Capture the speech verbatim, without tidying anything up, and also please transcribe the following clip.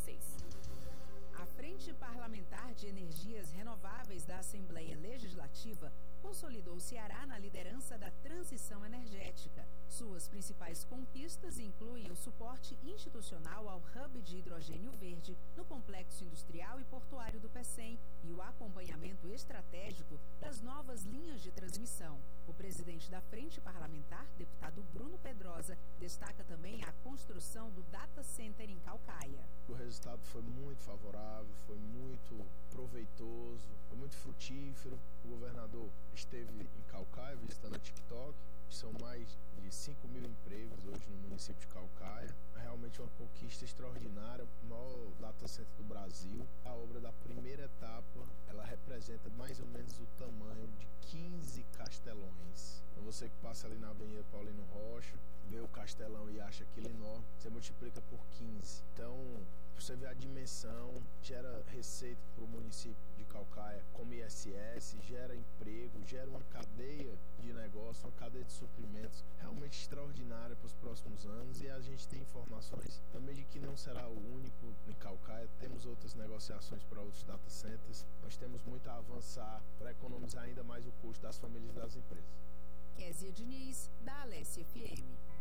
vocês. A Frente Parlamentar de Energias Renováveis da Assembleia Legislativa consolidou o Ceará na liderança da transição energética. Suas principais conquistas incluem o suporte institucional ao hub de hidrogênio verde no Complexo Industrial e Portuário do Pecém e o acompanhamento estratégico das novas linhas de transmissão. O presidente da Frente Parlamentar, deputado Bruno Pedrosa, destaca também a construção do Data Center em Caucaia. O resultado foi muito favorável, foi muito proveitoso, foi muito frutífero. O governador esteve em Caucaia visitando a TikTok. São mais de cinco mil empregos hoje no município de Caucaia. É realmente uma conquista extraordinária, o maior data center do Brasil. A obra da primeira etapa, ela representa mais ou menos o tamanho de quinze castelões. Então você que passa ali na Avenida Paulino Rocha, vê o castelão e acha aquilo enorme, você multiplica por quinze. Então, você vê a dimensão, gera receita para o município de Caucaia como I S S, gera emprego, gera uma cadeia de negócio, uma cadeia de suprimentos realmente extraordinária para os próximos anos, e a gente tem informações também de que não será o único em Caucaia. Temos outras negociações para outros data centers. Nós temos muito a avançar para economizar ainda mais o custo das famílias e das empresas. Kézia Diniz, da Alesse F M.